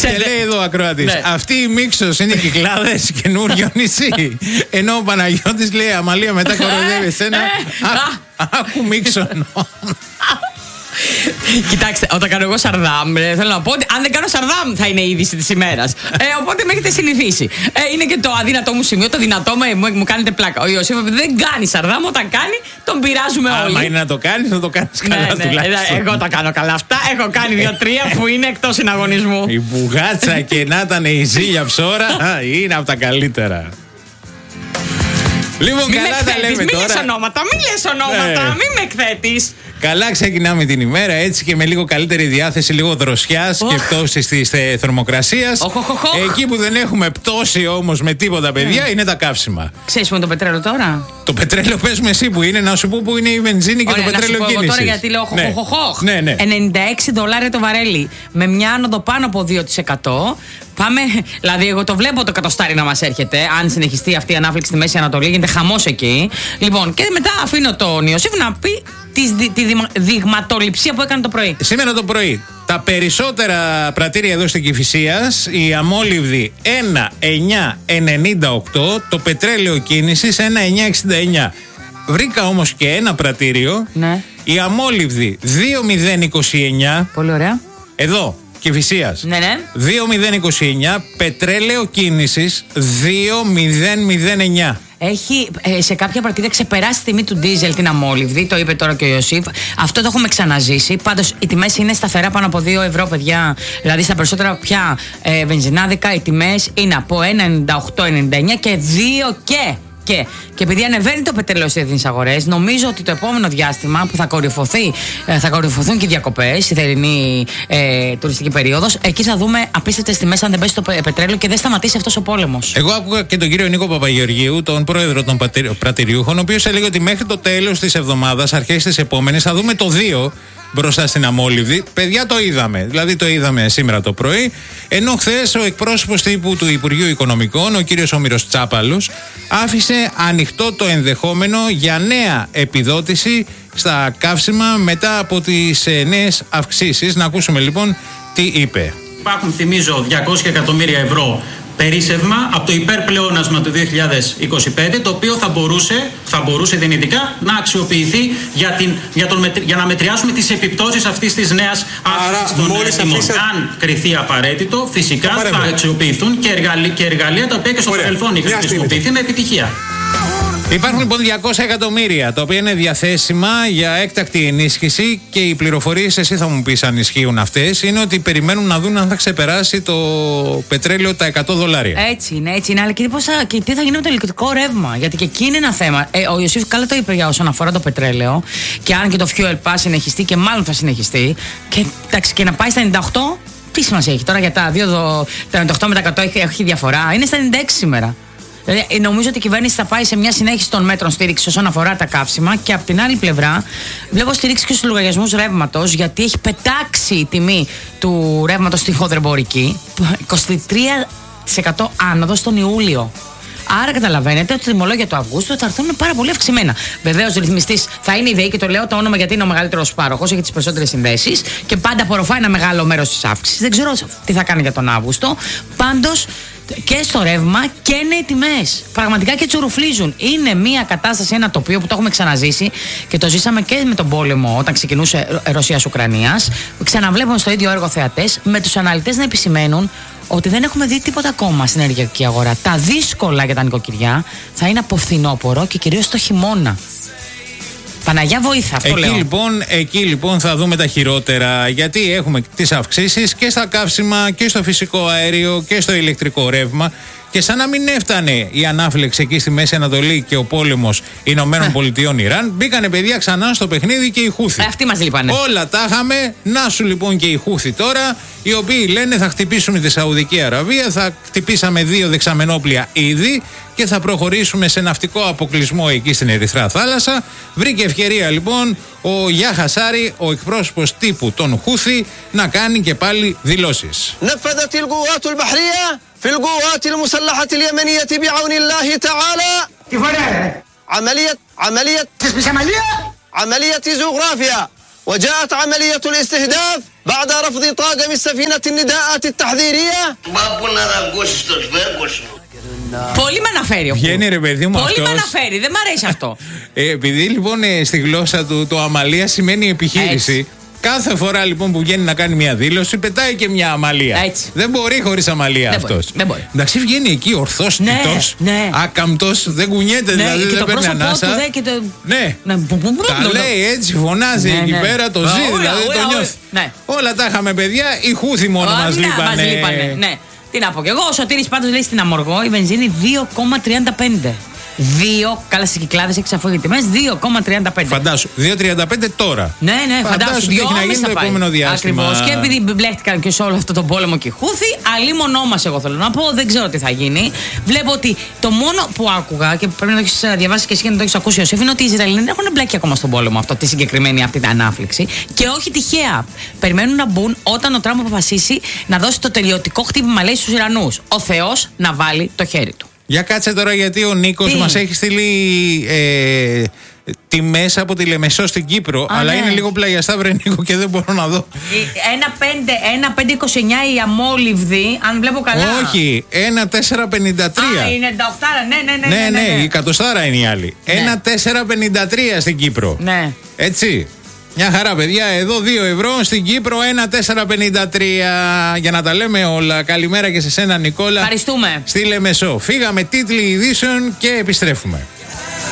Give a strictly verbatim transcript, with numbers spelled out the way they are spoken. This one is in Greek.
Και λέει εδώ ο ακροατής, ναι. Αυτή η Μίξος είναι Κυκλάδες, καινούριο νησί. Ενώ ο Παναγιώτης λέει, Αμαλία, μετά κοροϊδεύει εσένα. Άκου Μίξον. Κοιτάξτε, όταν κάνω εγώ Σαρδάμ, θέλω να πω ότι αν δεν κάνω Σαρδάμ θα είναι η είδηση της ημέρας. Ε, οπότε με έχετε συνηθίσει. Ε, είναι και το αδύνατό μου σημείο, το δυνατό μου, μου κάνετε πλάκα. Ο Ιωσήφ δεν κάνει Σαρδάμ, όταν κάνει τον πειράζουμε όλοι. Άμα είναι να το κάνεις, να το κάνεις καλά, ναι, τουλάχιστον. Ναι, εγώ τα κάνω καλά αυτά. Έχω κάνει δύο-τρία που είναι εκτός συναγωνισμού. Η μπουγάτσα και να ήταν η ζήλια ψώρα είναι από τα καλύτερα. Λοιπόν, μη καλά με τα λέμε μη τώρα. Μη λες ονόματα, μη λες ονόματα, ναι. μη με εκθέτεις. Καλά ξεκινάμε την ημέρα, έτσι και με λίγο καλύτερη διάθεση, λίγο δροσιάς oh. και πτώσης της θερμοκρασίας. Oh, oh, oh, oh. Εκεί που δεν έχουμε πτώση όμως με τίποτα, παιδιά, mm. είναι τα καύσιμα. Ξέρεις που είναι το πετρέλαιο τώρα? Το πετρέλαιο πες με εσύ που είναι, να σου πω που είναι η βενζίνη και Ωραία, το πετρέλαιο κίνησης. Τώρα γιατί λέω ναι. χοχοχοχ. Ναι, ναι. ενενήντα έξι δολάρια το βαρέλι. Με μια άνοδο πάνω από δύο τοις εκατό. Πάμε, δηλαδή, εγώ το βλέπω το κατοστάρι να μας έρχεται. Αν συνεχιστεί αυτή η ανάφλεξη στη Μέση Ανατολή, γίνεται χαμός εκεί. Λοιπόν, και μετά αφήνω τον Ιωσήφ να πει τη, τη δειγματοληψία που έκανε το πρωί. Σήμερα το πρωί, τα περισσότερα πρατήρια εδώ στην Κηφισίας, η αμόλυβδη ένα εννιά ενενήντα οκτώ, το πετρέλαιο κίνησης ένα εννιά εξήντα εννιά. Βρήκα όμως και ένα πρατήριο, ναι. Η αμόλυβδη δύο μηδέν είκοσι εννιά. Πολύ ωραία. Εδώ. Κηφισίας. Ναι, ναι. δύο μηδέν είκοσι εννιά, πετρέλαιο κίνησης δύο μηδέν μηδέν εννιά. Έχει ε, σε κάποια παρτίδα ξεπεράσει τη τιμή του ντίζελ την αμόλυβδη, το είπε τώρα και ο Ιωσήφ. Αυτό το έχουμε ξαναζήσει. Πάντως οι τιμές είναι σταθερά πάνω από δύο ευρώ, παιδιά. Δηλαδή στα περισσότερα πια ε, βενζινάδικα οι τιμές είναι από ένα ενενήντα οκτώ ενενήντα εννιά και δύο και. Και, και επειδή ανεβαίνει το πετρέλαιο στις διεθνείς αγορές, νομίζω ότι το επόμενο διάστημα που θα κορυφωθεί, θα κορυφωθούν και οι διακοπές, η θερινή ε, τουριστική περίοδος, εκεί θα δούμε απίστευτες τιμές αν δεν πέσει το πετρέλαιο και δεν σταματήσει αυτός ο πόλεμος. Εγώ άκουγα και τον κύριο Νίκο Παπαγεωργίου, τον πρόεδρο των πρατηριούχων, ο οποίος έλεγε ότι μέχρι το τέλος της εβδομάδας, αρχές της επόμενης, θα δούμε το δύο μπροστά στην αμόλυβδη. Παιδιά, το είδαμε. Δηλαδή το είδαμε σήμερα το πρωί. Ενώ χθες ο εκπρόσωπος τύπου του Υπουργείου Οικονομικών, ο κύριος Όμηρος Τσάπαλος, άφησε ανοιχτό το ενδεχόμενο για νέα επιδότηση στα καύσιμα μετά από τις ε, νέες αυξήσεις. Να ακούσουμε λοιπόν τι είπε. Υπάρχουν, θυμίζω, διακόσια εκατομμύρια ευρώ περίσσευμα από το υπερπλεόνασμα του δύο χιλιάδες είκοσι πέντε, το οποίο θα μπορούσε, θα μπορούσε δυνητικά να αξιοποιηθεί για, την, για, τον, για να μετριάσουμε τις επιπτώσεις αυτής της νέας αύξησης των τιμών. Αφήσα... Αν κριθεί απαραίτητο, φυσικά θα αξιοποιηθούν και, εργαλεία, και εργαλεία τα οποία και στο παρελθόν είχαν χρησιμοποιηθεί με επιτυχία. Υπάρχουν λοιπόν διακόσια εκατομμύρια τα οποία είναι διαθέσιμα για έκτακτη ενίσχυση και οι πληροφορίες, εσύ θα μου πεις αν ισχύουν αυτές, είναι ότι περιμένουν να δουν αν θα ξεπεράσει το πετρέλαιο τα εκατό δολάρια. Έτσι είναι, έτσι είναι. Αλλά και, πώς θα, και τι θα γίνει με το ηλεκτρικό ρεύμα. Γιατί και εκεί είναι ένα θέμα. Ε, ο Ιωσήφ καλά το είπε για όσον αφορά το πετρέλαιο. Και αν και το fuel pass συνεχιστεί και μάλλον θα συνεχιστεί. Και, εντάξει, και να πάει στα ενενήντα οκτώ, τι σημασία έχει τώρα για τα, δύο, τα ενενήντα οκτώ με τα εκατό έχει, έχει διαφορά. Είναι στα ενενήντα έξι σήμερα. Δηλαδή, νομίζω ότι η κυβέρνηση θα πάει σε μια συνέχιση των μέτρων στήριξη όσον αφορά τα καύσιμα και από την άλλη πλευρά βλέπω στήριξη και στους λογαριασμούς ρεύματος, γιατί έχει πετάξει η τιμή του ρεύματος στη χονδρεμπορική είκοσι τρία τοις εκατό άνοδο τον Ιούλιο. Άρα καταλαβαίνετε ότι τα τιμολόγια του Αυγούστου θα έρθουν πάρα πολύ αυξημένα. Βεβαίως ο ρυθμιστής θα είναι η ΔΕΗ και το λέω το όνομα γιατί είναι ο μεγαλύτερος πάροχος, έχει τις περισσότερες συνδέσεις και πάντα απορροφάει ένα μεγάλο μέρος της αύξησης. Δεν ξέρω τι θα κάνει για τον Αύγουστο. Πάντως και στο ρεύμα και νέοι τιμές. Πραγματικά και τσουρουφλίζουν. Είναι μια κατάσταση, ένα τοπίο που το έχουμε ξαναζήσει και το ζήσαμε και με τον πόλεμο όταν ξεκινούσε Ρωσίας-Ουκρανίας. Ξαναβλέπουμε στο ίδιο έργο θεατές, με τους αναλυτές να επισημαίνουν ότι δεν έχουμε δει τίποτα ακόμα στην ενεργειακή αγορά. Τα δύσκολα για τα νοικοκυριά θα είναι από φθινόπωρο και κυρίως το χειμώνα. Παναγιά βοήθα, αυτό εκεί λέω. Λοιπόν, εκεί λοιπόν θα δούμε τα χειρότερα, γιατί έχουμε τις αυξήσεις και στα καύσιμα και στο φυσικό αέριο και στο ηλεκτρικό ρεύμα. Και σαν να μην έφτανε η ανάφλεξη εκεί στη Μέση Ανατολή και ο πόλεμος Ηνωμένων Πολιτειών Ιράν, μπήκανε παιδιά ξανά στο παιχνίδι και οι Χούθι. Ε, αυτοί μας λείπανε. Όλα τα είχαμε. Να σου λοιπόν και οι Χούθι τώρα, οι οποίοι λένε θα χτυπήσουμε τη Σαουδική Αραβία, θα χτυπήσαμε δύο δεξαμενόπλια ήδη και θα προχωρήσουμε σε ναυτικό αποκλεισμό εκεί στην Ερυθρά Θάλασσα. Βρήκε ευκαιρία λοιπόν ο Γιά Χασάρι, ο εκπρόσωπος τύπου των Χούθι, να κάνει και πάλι δηλώσεις. في القوات المسلحة اليمنية بعون الله تعالى كيف هذا؟ عملية عملية تسمى عملية؟ عملية جغرافيا وجاءت عملية الاستهداف بعد رفض طاقم السفينة النداءات التحذيرية. Πολύ με αναφέρει. Βγαίνει ρε παιδί μου Πολύ αυτός. με αναφέρει, δεν μ' αρέσει αυτό. Ε, επειδή λοιπόν ε, στη γλώσσα του το αμαλία σημαίνει επιχείρηση. Έτσι. Κάθε φορά λοιπόν που βγαίνει να κάνει μια δήλωση, πετάει και μια αμαλία. Έτσι. Δεν μπορεί χωρίς αμαλία Δεν αυτός. μπορεί, δεν μπορεί. Εντάξει, βγαίνει εκεί ορθός, Ναι, τιτός, ναι. άκαμπτος, δεν κουνιέται, Ναι, δηλαδή και δεν το παίρνει πρόσωπό ανάσα. του δε και το- Ναι. Ναι, μπου, μπου, μπου, Τα μπου, μπου. λέει έτσι, φωνάζει Ναι, εκεί ναι. πέρα, το Ουα, ζει, ουα, δηλαδή ουα, το ουα. νιώθει. Ναι. Όλα τα είχαμε παιδιά, οι Χούθοι μόνο Ω, μας ναι, λείπανε. μας λείπανε. Ναι. Τι να πω κι εγώ, ο Σωτήρης πάντως λέει στην Αμοργό η βενζίνη δύο κόμμα τριάντα πέντε. δύο, καλά στις Κυκλάδες έχει αφού τιμές, δύο κόμμα τριάντα πέντε. Φαντάσου, δύο τριάντα πέντε τώρα. Ναι, ναι, φαντάσου. τι έχει να γίνει δυόμισι το θα πάει. επόμενο διάστημα. Ακριβώς. Και επειδή μπλέχτηκαν και σε όλο αυτό τον πόλεμο και οι Χούθοι, αλλήμονό μας, εγώ θέλω να πω, δεν ξέρω τι θα γίνει. Βλέπω ότι το μόνο που άκουγα και πρέπει να το έχει διαβάσει και εσύ και να το έχει ακούσει, Ιωσήφ, είναι ότι οι Ισραηλοί δεν έχουν μπλέκει ακόμα στον πόλεμο αυτό, τη συγκεκριμένη αυτή την ανάφληξη. Και όχι τυχαία. Περιμένουν να μπουν όταν ο Τραμπ αποφασίσει να δώσει το τελειωτικό χτύπημα, λέει, στους Ιρανούς. Ο Θεός να βάλει το χέρι του. Για κάτσε τώρα, γιατί ο Νίκος Τι? μας έχει στείλει ε, τιμές από τη Λεμεσό στην Κύπρο. Α, αλλά ναι. είναι λίγο πλαγιαστά, βρε Νίκο, και δεν μπορώ να δω. ένα πέντε είκοσι εννιά η αμόλυβδη, αν βλέπω καλά. Όχι, ένα τέσσερα πενήντα τρία. Α, είναι ενενήντα οκτώ, ναι, ναι, ναι. Ναι, ναι, ναι, η κατοστάρα είναι η άλλη. Ναι. ένα τέσσερα πενήντα τρία στην Κύπρο. Ναι. Έτσι. Μια χαρά, παιδιά. Εδώ δύο ευρώ, στην Κύπρο ένα τέσσερα πενήντα τρία. Για να τα λέμε όλα. Καλημέρα και σε σένα, Νικόλα. Ευχαριστούμε. Στη Λεμεσό. Φύγαμε, τίτλοι ειδήσεων και επιστρέφουμε.